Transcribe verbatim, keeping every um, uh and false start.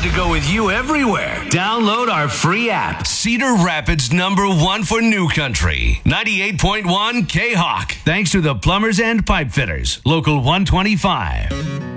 to go with you everywhere. Download our free app. Cedar Rapids number one for New Country. ninety-eight point one K-Hawk. Thanks to the Plumbers and Pipe Fitters. Local one twenty-five.